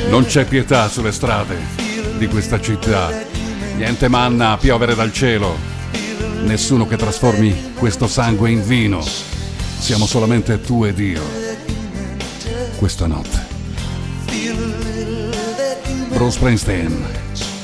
Non c'è pietà sulle strade di questa città, niente manna a piovere dal cielo, nessuno che trasformi questo sangue in vino. Siamo solamente tu ed io questa notte. Bruce Springsteen.